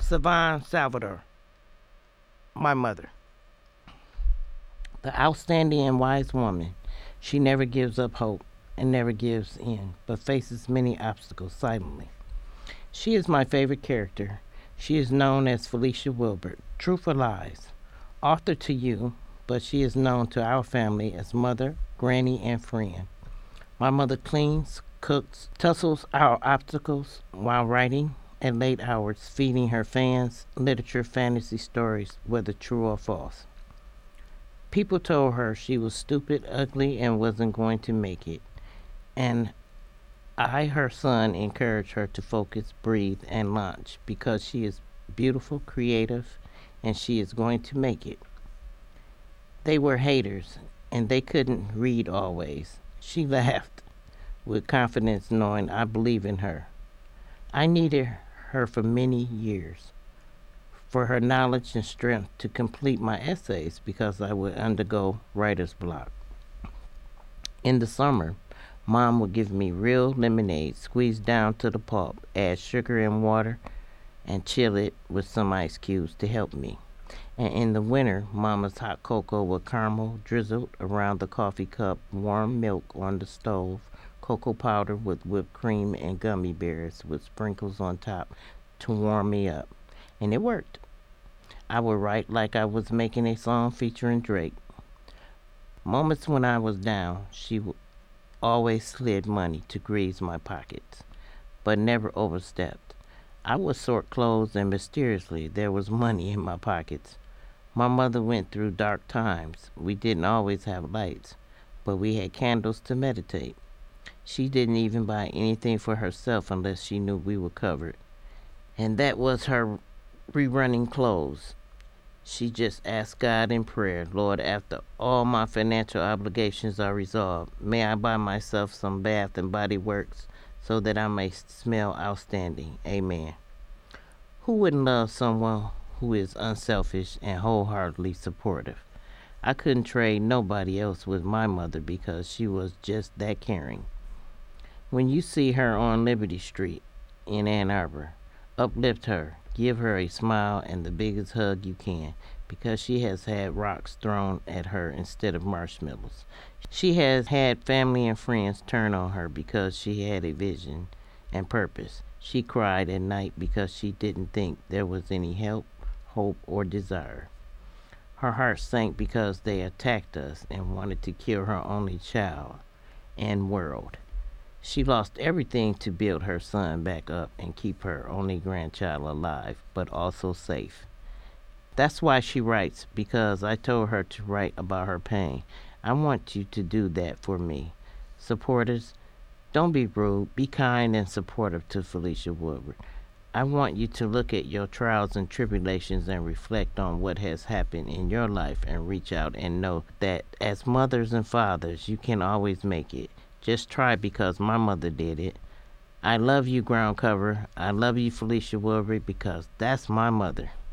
Savon Salvador, my mother. The outstanding and wise woman. She never gives up hope and never gives in, but faces many obstacles silently. She is my favorite character. She is known as Felicia Wilbert, Truth or Lies. Author to you, but she is known to our family as mother, granny, and friend. My mother cleans, cooks, tussles our obstacles while writing at late hours, feeding her fans literature fantasy stories, whether true or false. People told her she was stupid, ugly, and wasn't going to make it. And I, her son, encourage her to focus, breathe, and launch because she is beautiful, creative, and she is going to make it. They were haters, and they couldn't read always. She laughed with confidence, knowing I believe in her. I needed her for many years, for her knowledge and strength to complete my essays because I would undergo writer's block. In the summer, Mom would give me real lemonade squeezed down to the pulp, add sugar and water, and chill it with some ice cubes to help me. And in the winter, Mama's hot cocoa with caramel drizzled around the coffee cup, warm milk on the stove, cocoa powder with whipped cream, and gummy bears with sprinkles on top to warm me up. And it worked. I would write like I was making a song featuring Drake. Moments when I was down, she always slid money to grease my pockets, but never overstepped. I would sort clothes and mysteriously there was money in my pockets. My mother went through dark times. We didn't always have lights, but we had candles to meditate. She didn't even buy anything for herself unless she knew we were covered. And that was her rerunning clothes. She just asked God in prayer, Lord, after all my financial obligations are resolved, may I buy myself some Bath and Body Works so that I may smell outstanding. Amen. Who wouldn't love someone who is unselfish and wholeheartedly supportive? I couldn't trade nobody else with my mother because she was just that caring. When you see her on Liberty Street in Ann Arbor, uplift her, give her a smile and the biggest hug you can because she has had rocks thrown at her instead of marshmallows. She has had family and friends turn on her because she had a vision and purpose. She cried at night because she didn't think there was any help, hope, or desire. Her heart sank because they attacked us and wanted to kill her only child and world. She lost everything to build her son back up and keep her only grandchild alive, but also safe. That's why she writes, because I told her to write about her pain. I want you to do that for me. Supporters, don't be rude. Be kind and supportive to Felicia Woodward. I want you to look at your trials and tribulations and reflect on what has happened in your life and reach out and know that as mothers and fathers, you can always make it. Just try because my mother did it. I love you, ground cover. I love you, Felicia Wilbury, because that's my mother.